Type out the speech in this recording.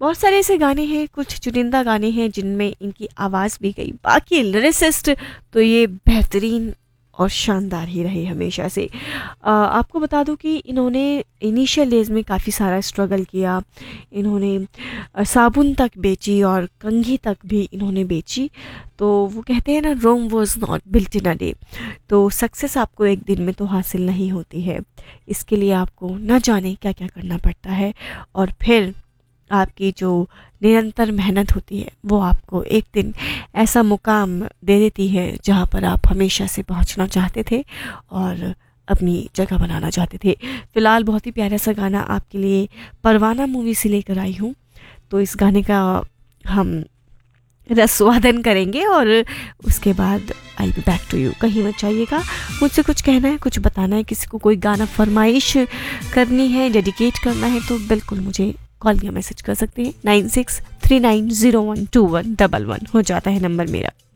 बहुत सारे ऐसे गाने हैं, कुछ चुनिंदा गाने हैं जिनमें इनकी आवाज़ भी गई, बाकी लिरिसिस्ट तो ये बेहतरीन और शानदार ही रहे हमेशा से। आपको बता दूं कि इन्होंने इनिशियल डेज में काफ़ी सारा स्ट्रगल किया। इन्होंने साबुन तक बेची और कंघी तक भी इन्होंने बेची। तो वो कहते हैं ना, Rome was not built in a day. तो सक्सेस आपको एक दिन में तो हासिल नहीं होती है, इसके लिए आपको न जाने क्या क्या करना पड़ता है, और फिर आपकी जो निरंतर मेहनत होती है वो आपको एक दिन ऐसा मुकाम दे देती है जहाँ पर आप हमेशा से पहुँचना चाहते थे और अपनी जगह बनाना चाहते थे। फ़िलहाल बहुत ही प्यारा सा गाना आपके लिए परवाना मूवी से लेकर आई हूँ। तो इस गाने का हम रसवादन करेंगे और उसके बाद आई बी बैक टू यू। कहीं मत जाइएगा। मुझसे कुछ कहना है, कुछ बताना है, किसी को कोई गाना फरमाइश करनी है, डेडिकेट करना है, तो बिल्कुल मुझे कॉल या मैसेज कर सकते हैं। 9639012111 हो जाता है नंबर मेरा।